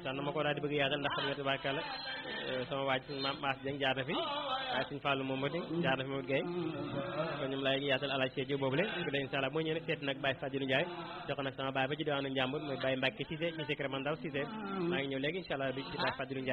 sax na ma ko daal di bëgg yaatal ndax xam nga tubaarkàlla sama waaj maam Maas Dieng jaar na fi waaye suñu Fallou moom jaar na fi moom Guèye kon ñoom laay yaatal alaaj Seydou boobule ko dañ inshallah moo ñëw nag seet nag Baye Fadilou Ndiaye jox nag sama baay ba ci diwaanu Njàmbur mooy Baye Mbacke Cissé ci Kër Mandaw Cissé maa ngi ñëw léegi inshallah bi ci Baye Fadilou Ndiaye